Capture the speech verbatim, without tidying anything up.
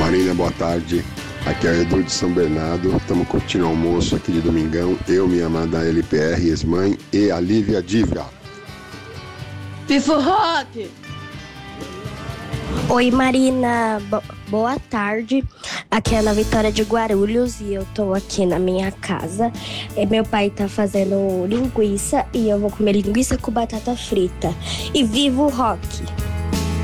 Marina, boa tarde. Aqui é o Edu de São Bernardo. Estamos curtindo o almoço aqui de domingão. Eu, minha amada L P R, ex-mãe, e a Lívia Dívia. Vivo Rock! Oi, Marina. Bo- boa tarde. Aqui é a Ana Vitória de Guarulhos e eu tô aqui na minha casa. E meu pai tá fazendo linguiça e eu vou comer linguiça com batata frita. E vivo o rock!